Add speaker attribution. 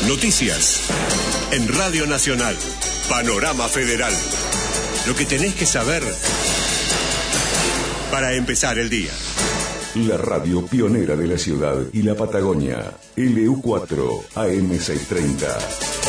Speaker 1: Noticias. En Radio Nacional. Panorama Federal. Lo que tenés que saber para empezar el día.
Speaker 2: La radio pionera de la ciudad y la Patagonia. LU4 AM630.